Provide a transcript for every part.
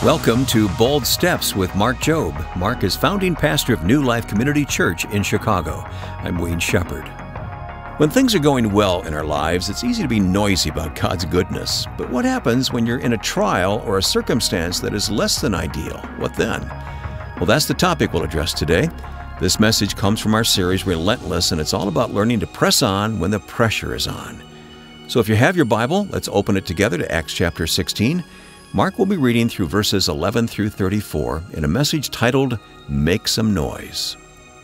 Welcome to Bold Steps with Mark Jobe. Mark is founding pastor of New Life Community Church in Chicago. I'm Wayne Shepherd. When things are going well in our lives, it's easy to be noisy about God's goodness. But what happens when you're in a trial or a circumstance that is less than ideal? What then? Well, that's the topic we'll address today. This message comes from our series, Relentless, and it's all about learning to press on when the pressure is on. So if you have your Bible, let's open it together to Acts chapter 16. Mark will be reading through verses 11 through 34 in a message titled, Make Some Noise.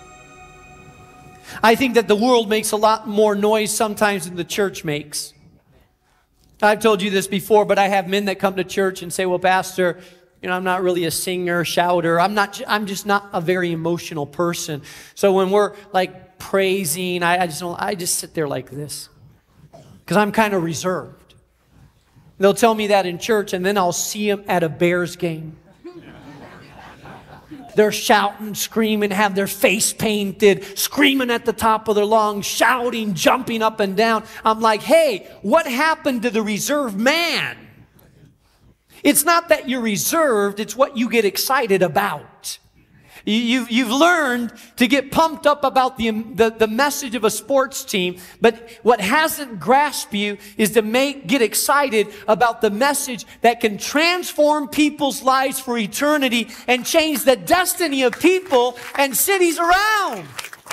I think that the world makes a lot more noise sometimes than the church makes. I've told you this before, but I have men that come to church and say, well, Pastor, I'm not really a singer, shouter. I'm just not a very emotional person. So when we're like praising, I just sit there like this because I'm kind of reserved. They'll tell me that in church, and then I'll see them at a Bears game. They're shouting, screaming, have their face painted, screaming at the top of their lungs, shouting, jumping up and down. I'm like, hey, what happened to the reserved man? It's not that you're reserved, it's what you get excited about. You've learned to get pumped up about the message of a sports team, but what hasn't grasped you is to get excited about the message that can transform people's lives for eternity and change the destiny of people and cities around.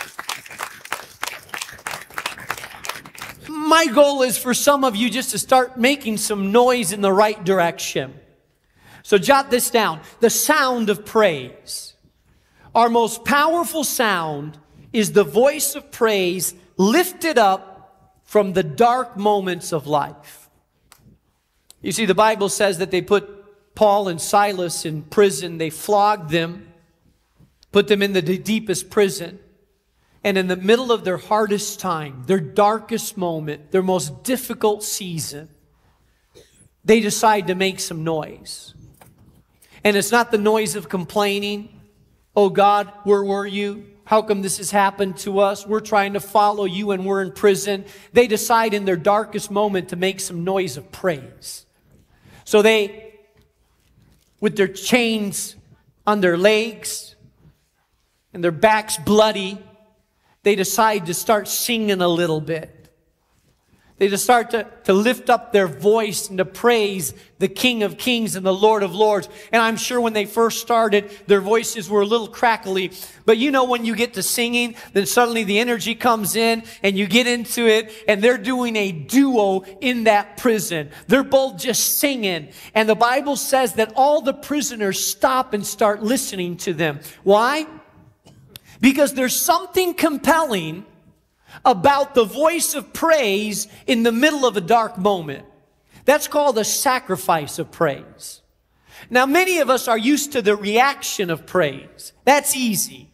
My goal is for some of you just to start making some noise in the right direction. So jot this down. The sound of praise. Our most powerful sound is the voice of praise lifted up from the dark moments of life. You see, the Bible says that they put Paul and Silas in prison. They flogged them, put them in the deepest prison. And in the middle of their hardest time, their darkest moment, their most difficult season, they decide to make some noise. And it's not the noise of complaining. Oh God, where were you? How come this has happened to us? We're trying to follow you and we're in prison. They decide in their darkest moment to make some noise of praise. So they, with their chains on their legs and their backs bloody, they decide to start singing a little bit. They just start to lift up their voice and to praise the King of Kings and the Lord of Lords. And I'm sure when they first started, their voices were a little crackly. But when you get to singing, then suddenly the energy comes in and you get into it and they're doing a duo in that prison. They're both just singing. And the Bible says that all the prisoners stop and start listening to them. Why? Because there's something compelling about the voice of praise in the middle of a dark moment. That's called a sacrifice of praise. Now, many of us are used to the reaction of praise. That's easy.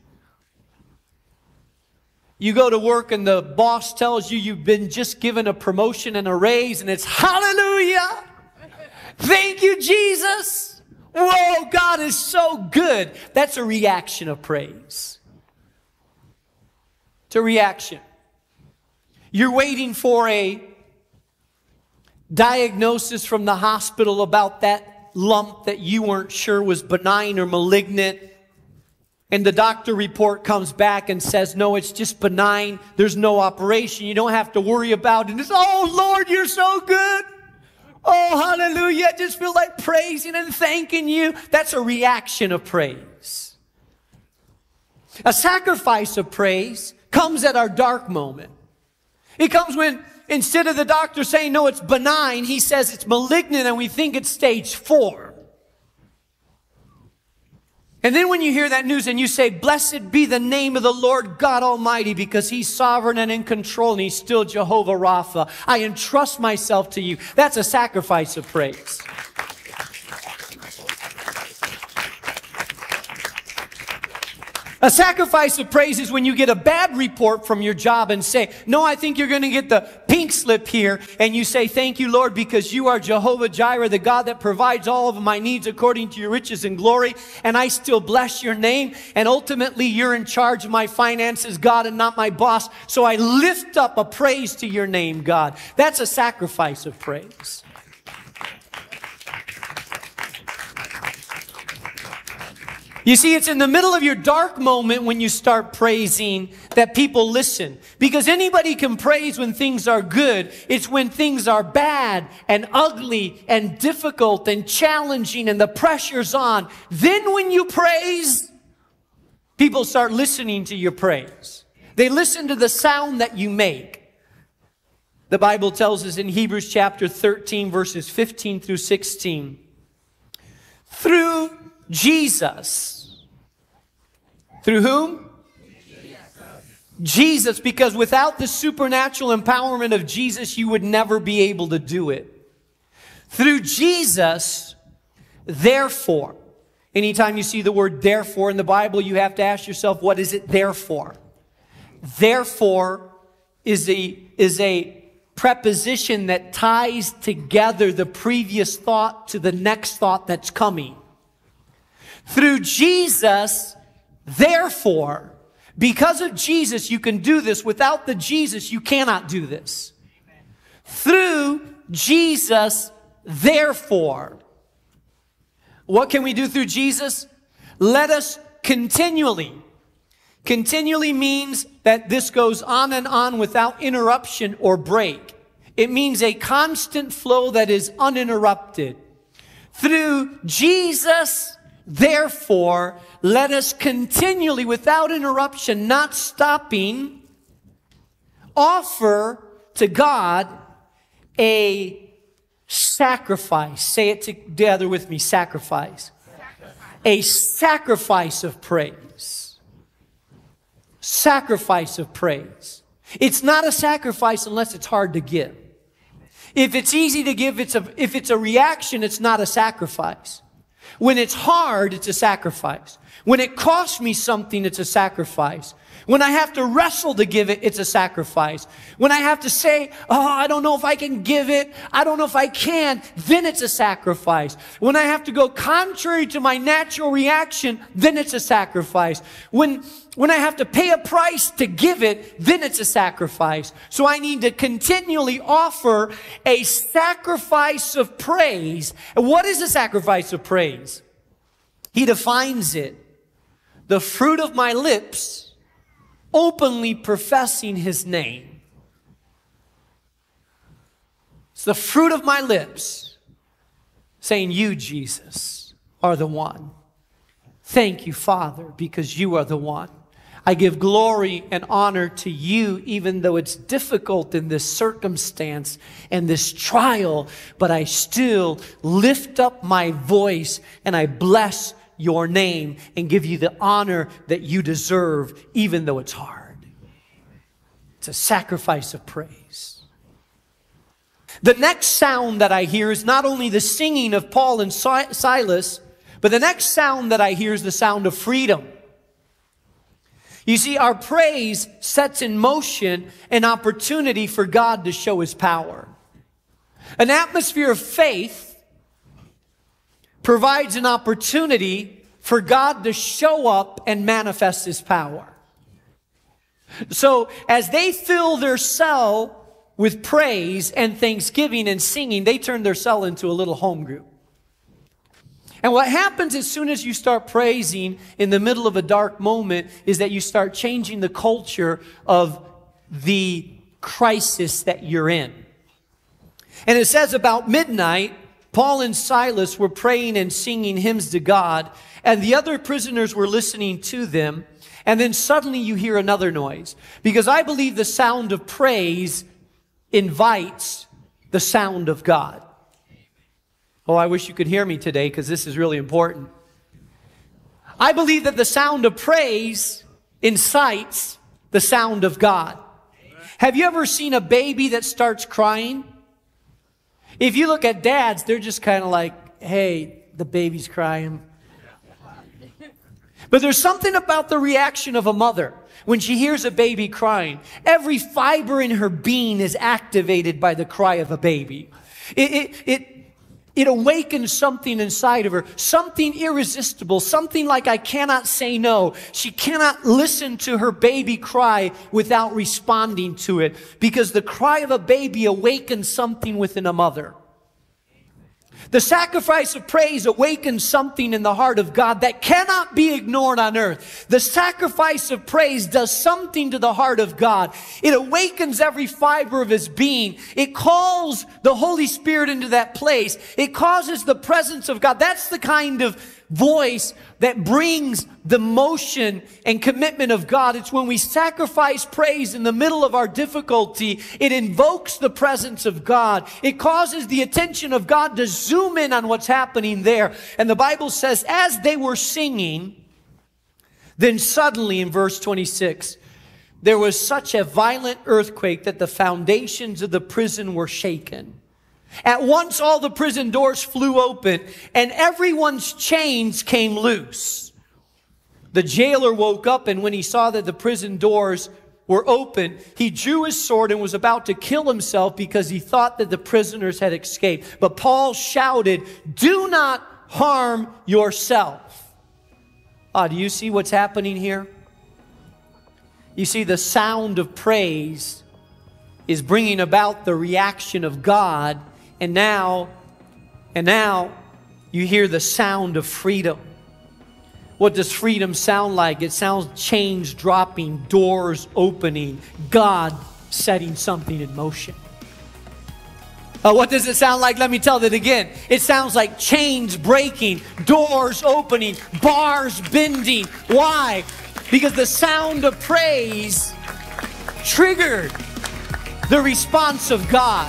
You go to work and the boss tells you you've been just given a promotion and a raise, and it's hallelujah. Thank you, Jesus. Whoa, God is so good. That's a reaction of praise. It's a reaction. You're waiting for a diagnosis from the hospital about that lump that you weren't sure was benign or malignant. And the doctor report comes back and says, no, it's just benign. There's no operation. You don't have to worry about it. It's, oh, Lord, you're so good. Oh, hallelujah. I just feel like praising and thanking you. That's a reaction of praise. A sacrifice of praise comes at our dark moment. It comes when, instead of the doctor saying, no, it's benign, he says it's malignant and we think it's stage 4. And then when you hear that news and you say, blessed be the name of the Lord God Almighty because He's sovereign and in control and He's still Jehovah Rapha. I entrust myself to you. That's a sacrifice of praise. A sacrifice of praise is when you get a bad report from your job and say, no, I think you're going to get the pink slip here. And you say, thank you, Lord, because you are Jehovah Jireh, the God that provides all of my needs according to your riches and glory. And I still bless your name. And ultimately, you're in charge of my finances, God, and not my boss. So I lift up a praise to your name, God. That's a sacrifice of praise. You see, it's in the middle of your dark moment when you start praising that people listen. Because anybody can praise when things are good. It's when things are bad and ugly and difficult and challenging and the pressure's on. Then when you praise, people start listening to your praise. They listen to the sound that you make. The Bible tells us in Hebrews chapter 13, verses 15 through 16, through Jesus. Through whom? Jesus, because without the supernatural empowerment of Jesus, you would never be able to do it. Through Jesus, therefore. Anytime you see the word therefore in the Bible, you have to ask yourself, what is it there for? Therefore is a preposition that ties together the previous thought to the next thought that's coming. Through Jesus, therefore, because of Jesus, you can do this. Without the Jesus, you cannot do this. Through Jesus, therefore. What can we do through Jesus? Let us continually. Continually means that this goes on and on without interruption or break. It means a constant flow that is uninterrupted. Through Jesus, therefore, let us continually, without interruption, not stopping, offer to God a sacrifice. Say it together with me, sacrifice. A sacrifice of praise. Sacrifice of praise. It's not a sacrifice unless it's hard to give. If it's easy to give, if it's a reaction, it's not a sacrifice. When it's hard, it's a sacrifice. When it costs me something, it's a sacrifice. When I have to wrestle to give it, it's a sacrifice. When I have to say, oh, I don't know if I can give it, I don't know if I can, then it's a sacrifice. When I have to go contrary to my natural reaction, then it's a sacrifice. When I have to pay a price to give it, then it's a sacrifice. So I need to continually offer a sacrifice of praise. And what is a sacrifice of praise? He defines it. The fruit of my lips, openly professing His name. It's the fruit of my lips, saying, you, Jesus, are the one. Thank you, Father, because you are the one. I give glory and honor to you, even though it's difficult in this circumstance and this trial, but I still lift up my voice and I bless your name and give you the honor that you deserve, even though it's hard. It's a sacrifice of praise. The next sound that I hear is not only the singing of Paul and Silas, but the next sound that I hear is the sound of freedom. You see, our praise sets in motion an opportunity for God to show His power. An atmosphere of faith provides an opportunity for God to show up and manifest His power. So as they fill their cell with praise and thanksgiving and singing, they turn their cell into a little home group. And what happens as soon as you start praising in the middle of a dark moment is that you start changing the culture of the crisis that you're in. And it says about midnight, Paul and Silas were praying and singing hymns to God, and the other prisoners were listening to them. And then suddenly you hear another noise. Because I believe the sound of praise invites the sound of God. Oh, I wish you could hear me today, because this is really important. I believe that the sound of praise incites the sound of God. Have you ever seen a baby that starts crying? If you look at dads, they're just kind of like, hey, the baby's crying. But there's something about the reaction of a mother when she hears a baby crying. Every fiber in her being is activated by the cry of a baby. It awakens something inside of her, something irresistible, something like I cannot say no. She cannot listen to her baby cry without responding to it, because the cry of a baby awakens something within a mother. The sacrifice of praise awakens something in the heart of God that cannot be ignored on earth. The sacrifice of praise does something to the heart of God. It awakens every fiber of his being. It calls the Holy Spirit into that place. It causes the presence of God. That's the kind of voice that brings the motion and commitment of God. It's when we sacrifice praise in the middle of our difficulty, it invokes the presence of God. It causes the attention of God to zoom in on what's happening there. And the Bible says, as they were singing, then suddenly in verse 26, there was such a violent earthquake that the foundations of the prison were shaken. At once all the prison doors flew open and everyone's chains came loose. The jailer woke up, and when he saw that the prison doors were open, he drew his sword and was about to kill himself because he thought that the prisoners had escaped. But Paul shouted, "Do not harm yourself." Do you see what's happening here? You see, the sound of praise is bringing about the reaction of God. And now you hear the sound of freedom. What does freedom sound like? It sounds chains dropping, doors opening, God setting something in motion. What does it sound like? Let me tell it again. It sounds like chains breaking, doors opening, bars bending. Why? Because the sound of praise triggered the response of God.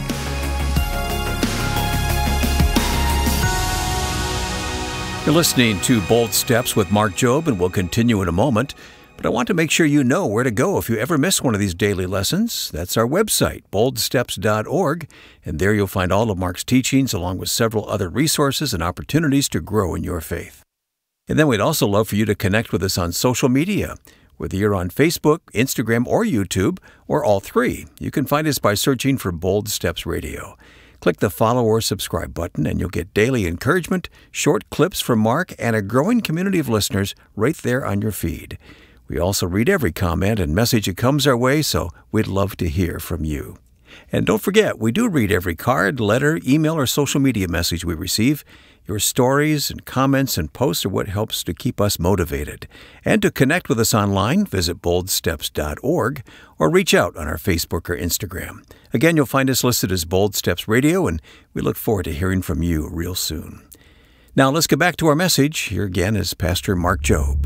You're listening to Bold Steps with Mark Jobe, and we'll continue in a moment. But I want to make sure you know where to go if you ever miss one of these daily lessons. That's our website, boldsteps.org, and there you'll find all of Mark's teachings along with several other resources and opportunities to grow in your faith. And then we'd also love for you to connect with us on social media. Whether you're on Facebook, Instagram, or YouTube, or all three, you can find us by searching for Bold Steps Radio. Click the follow or subscribe button and you'll get daily encouragement, short clips from Mark, and a growing community of listeners right there on your feed. We also read every comment and message that comes our way, so we'd love to hear from you. And don't forget, we do read every card, letter, email, or social media message we receive. Your stories and comments and posts are what helps to keep us motivated. And to connect with us online, visit boldsteps.org or reach out on our Facebook or Instagram. Again, you'll find us listed as Bold Steps Radio, and we look forward to hearing from you real soon. Now let's get back to our message. Here again is Pastor Mark Jobe.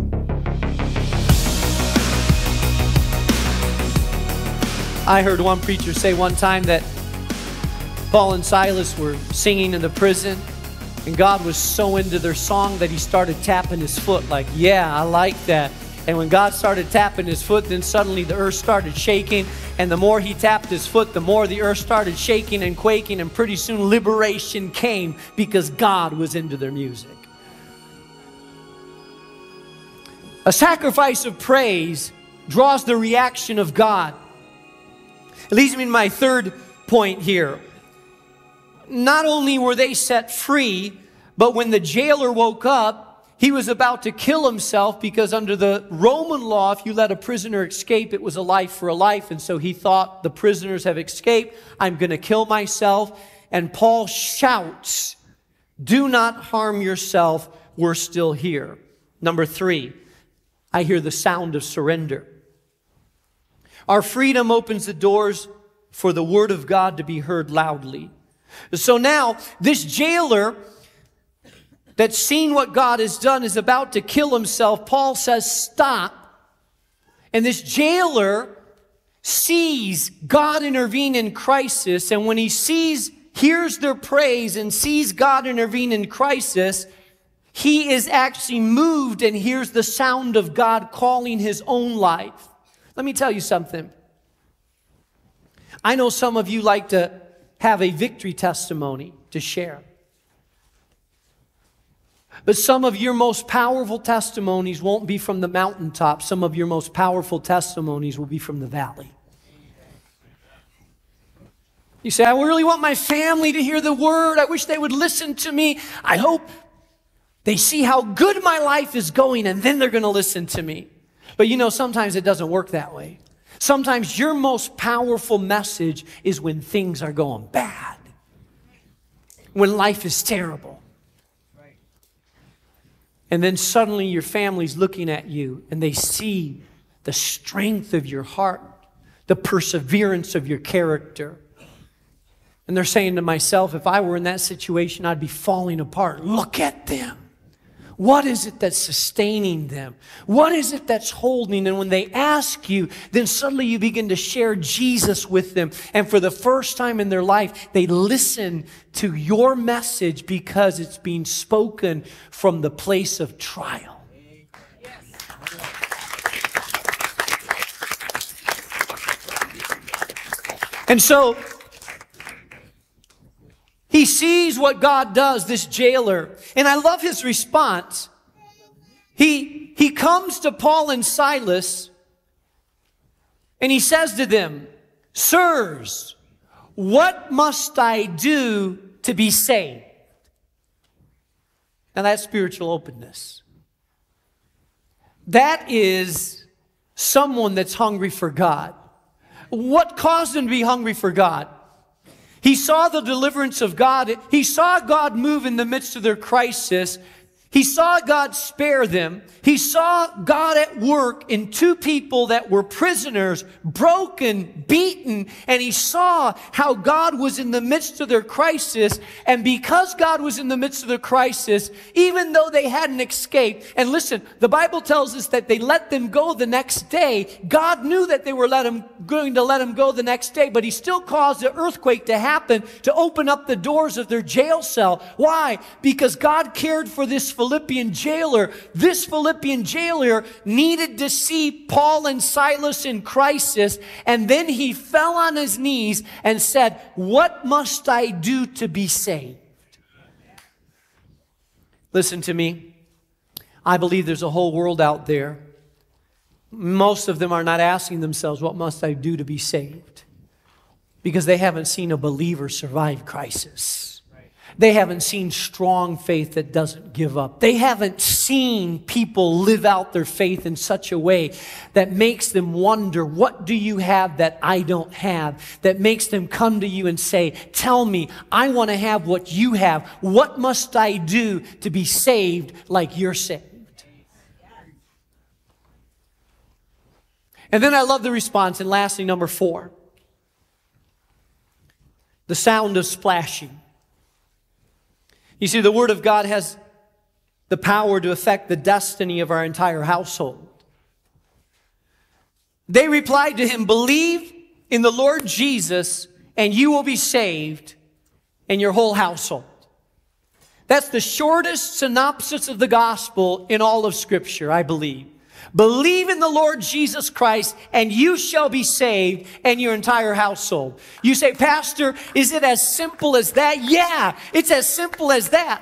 I heard one preacher say one time that Paul and Silas were singing in the prison, and God was so into their song that he started tapping his foot like, yeah, I like that. And when God started tapping his foot, then suddenly the earth started shaking. And the more he tapped his foot, the more the earth started shaking and quaking. And pretty soon liberation came because God was into their music. A sacrifice of praise draws the reaction of God. It leads me to my third point here. Not only were they set free, but when the jailer woke up, he was about to kill himself because under the Roman law, if you let a prisoner escape, it was a life for a life. And so he thought, the prisoners have escaped, I'm going to kill myself. And Paul shouts, "Do not harm yourself, we're still here." Number 3, I hear the sound of surrender. Our freedom opens the doors for the word of God to be heard loudly. So now, this jailer that's seen what God has done is about to kill himself. Paul says, stop. And this jailer sees God intervene in crisis. And when he hears their praise and sees God intervene in crisis, he is actually moved and hears the sound of God calling his own life. Let me tell you something. I know some of you like to have a victory testimony to share. But some of your most powerful testimonies won't be from the mountaintop. Some of your most powerful testimonies will be from the valley. You say, I really want my family to hear the word. I wish they would listen to me. I hope they see how good my life is going, and then they're going to listen to me. But you know, sometimes it doesn't work that way. Sometimes your most powerful message is when things are going bad. when life is terrible. And then suddenly your family's looking at you and they see the strength of your heart, the perseverance of your character. And they're saying to myself, if I were in that situation, I'd be falling apart. Look at them. What is it that's sustaining them? What is it that's holding? And when they ask you, then suddenly you begin to share Jesus with them. And for the first time in their life, they listen to your message because it's being spoken from the place of trial. And so, he sees what God does, this jailer. And I love his response. He comes to Paul and Silas and he says to them, "Sirs, what must I do to be saved?" Now that's spiritual openness. That is someone that's hungry for God. What caused him to be hungry for God? He saw the deliverance of God. He saw God move in the midst of their crisis. He saw God spare them. He saw God at work in two people that were prisoners, broken, beaten, and he saw how God was in the midst of their crisis. And because God was in the midst of their crisis, even though they hadn't escaped, and listen, the Bible tells us that they let them go the next day. God knew that they were going to let them go the next day, but he still caused an earthquake to happen to open up the doors of their jail cell. Why? Because God cared for this Philippian jailer. This Philippian jailer needed to see Paul and Silas in crisis, and then he fell on his knees and said, "What must I do to be saved?" Listen to me. I believe there's a whole world out there. Most of them are not asking themselves, "What must I do to be saved?" Because they haven't seen a believer survive crisis. They haven't seen strong faith that doesn't give up. They haven't seen people live out their faith in such a way that makes them wonder, what do you have that I don't have? That makes them come to you and say, "Tell me, I want to have what you have. What must I do to be saved like you're saved?" And then I love the response. And lastly, number 4, the sound of splashing. You see, the Word of God has the power to affect the destiny of our entire household. They replied to him, "Believe in the Lord Jesus, and you will be saved, and your whole household." That's the shortest synopsis of the gospel in all of Scripture, I believe. Believe in the Lord Jesus Christ, and you shall be saved, and your entire household. You say, "Pastor, is it as simple as that?" Yeah, it's as simple as that.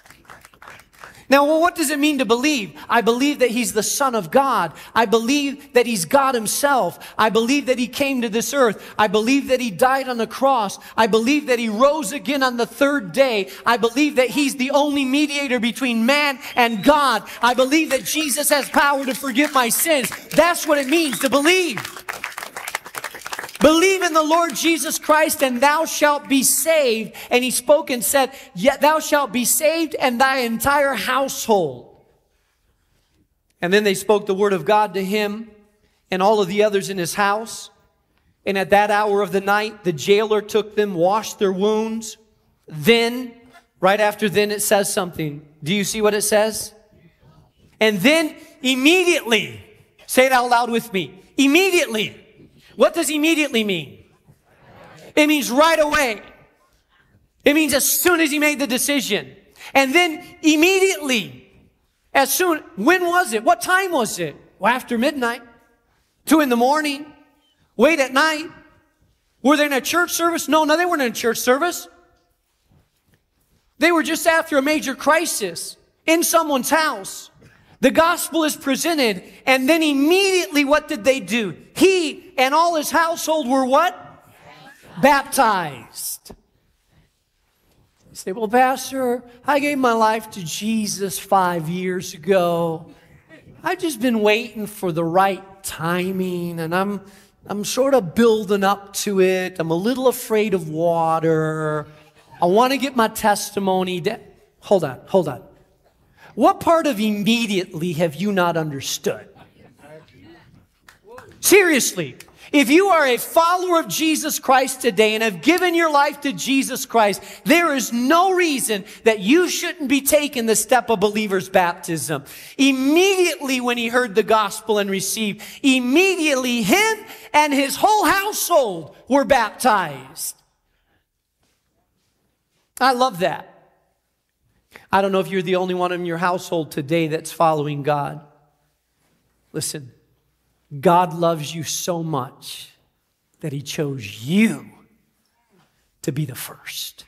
Now, well, what does it mean to believe? I believe that he's the Son of God. I believe that he's God himself. I believe that he came to this earth. I believe that he died on the cross. I believe that he rose again on the third day. I believe that he's the only mediator between man and God. I believe that Jesus has power to forgive my sins. That's what it means to believe. Believe in the Lord Jesus Christ, and thou shalt be saved. And he spoke and said, "Yet thou shalt be saved, and thy entire household." And then they spoke the word of God to him and all of the others in his house. And at that hour of the night, the jailer took them, washed their wounds. Then, right after then, it says something. Do you see what it says? And then immediately, say it out loud with me, immediately. What does immediately mean? It means right away. It means as soon as he made the decision. And then immediately, as soon, when was it? What time was it? Well, after midnight, 2 in the morning, late at night. Were they in a church service? No, they weren't in a church service. They were just after a major crisis in someone's house. The gospel is presented, and then immediately what did they do? He and all his household were what? Baptized. You say, "Well, Pastor, I gave my life to Jesus 5 years ago. I've just been waiting for the right timing, and I'm sort of building up to it. I'm a little afraid of water. I want to get my testimony. Hold on. What part of immediately have you not understood? Seriously, if you are a follower of Jesus Christ today and have given your life to Jesus Christ, there is no reason that you shouldn't be taking the step of believer's baptism. Immediately when he heard the gospel and received, immediately him and his whole household were baptized. I love that. I don't know if you're the only one in your household today that's following God. Listen, God loves you so much that he chose you to be the first.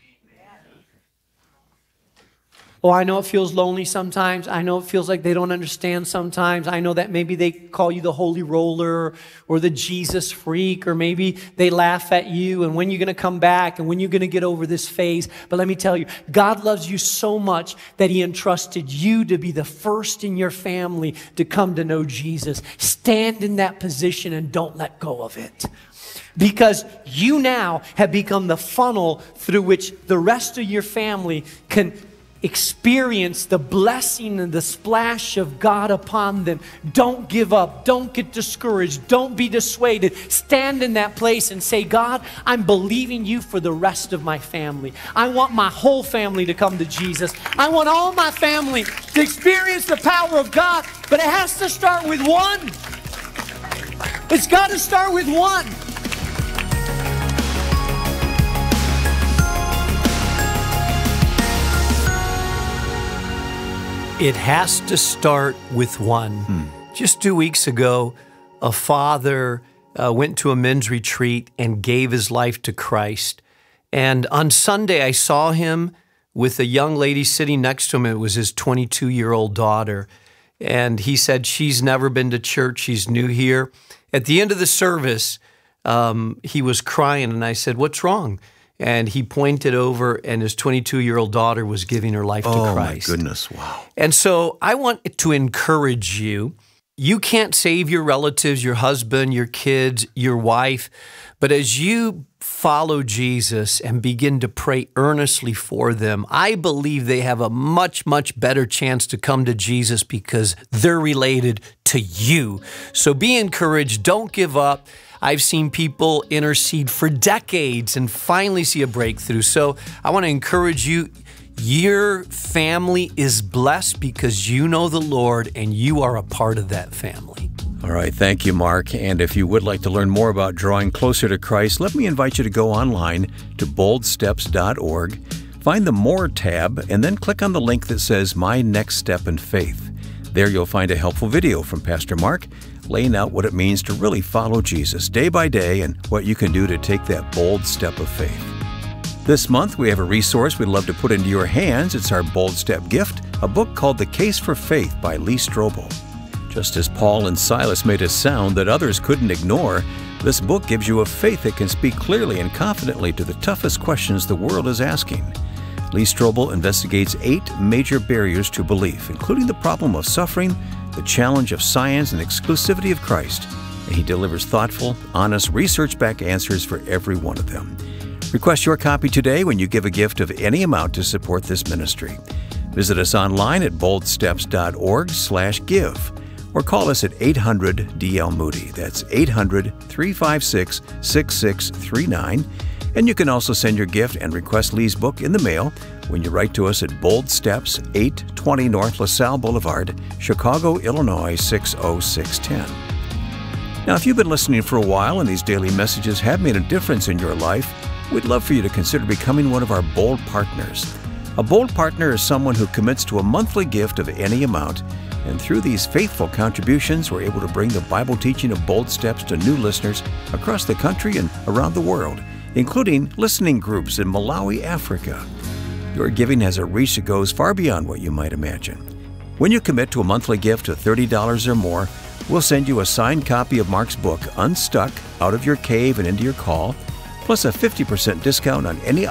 Oh, I know it feels lonely sometimes. I know it feels like they don't understand sometimes. I know that maybe they call you the holy roller or the Jesus freak, or maybe they laugh at you and when you're going to come back and when you're going to get over this phase. But let me tell you, God loves you so much that he entrusted you to be the first in your family to come to know Jesus. Stand in that position and don't let go of it. Because you now have become the funnel through which the rest of your family can experience the blessing and the splash of God upon them. Don't give up. Don't get discouraged. Don't be dissuaded. Stand in that place and say, God, I'm believing you for the rest of my family. I want my whole family to come to Jesus. I want all my family to experience the power of God, but it has to start with one. It's got to start with one. It has to start with one. Just 2 weeks ago, a father went to a men's retreat and gave his life to Christ. And on Sunday, I saw him with a young lady sitting next to him. It was his 22-year-old daughter. And he said, she's never been to church. She's new here. At the end of the service, he was crying. And I said, what's wrong? And he pointed over, and his 22-year-old daughter was giving her life to Christ. Oh, my goodness. Wow. And so I want to encourage you. You can't save your relatives, your husband, your kids, your wife. But as you follow Jesus and begin to pray earnestly for them, I believe they have a much, much better chance to come to Jesus because they're related to you. So be encouraged. Don't give up. I've seen people intercede for decades and finally see a breakthrough. So I want to encourage you. Your family is blessed because you know the Lord and you are a part of that family. All right, thank you, Mark. And if you would like to learn more about drawing closer to Christ, let me invite you to go online to boldsteps.org, find the More tab, and then click on the link that says My Next Step in Faith. There you'll find a helpful video from Pastor Mark laying out what it means to really follow Jesus day by day and what you can do to take that bold step of faith. This month, we have a resource we'd love to put into your hands. It's our Bold Step gift, a book called The Case for Faith by Lee Strobel. Just as Paul and Silas made a sound that others couldn't ignore, this book gives you a faith that can speak clearly and confidently to the toughest questions the world is asking. Lee Strobel investigates 8 major barriers to belief, including the problem of suffering, the challenge of science, and exclusivity of Christ. And he delivers thoughtful, honest, research-backed answers for every one of them. Request your copy today when you give a gift of any amount to support this ministry. Visit us online at boldsteps.org/give or call us at 800-DL-MOODY. That's 800-356-6639. And you can also send your gift and request Lee's book in the mail when you write to us at Bold Steps, 820 North LaSalle Boulevard, Chicago, Illinois, 60610. Now, if you've been listening for a while and these daily messages have made a difference in your life, we'd love for you to consider becoming one of our Bold Partners. A Bold Partner is someone who commits to a monthly gift of any amount, and through these faithful contributions, we're able to bring the Bible teaching of Bold Steps to new listeners across the country and around the world, including listening groups in Malawi, Africa. Your giving has a reach that goes far beyond what you might imagine. When you commit to a monthly gift of $30 or more, we'll send you a signed copy of Mark's book, Unstuck, Out of Your Cave and Into Your Call, plus a 50% discount on any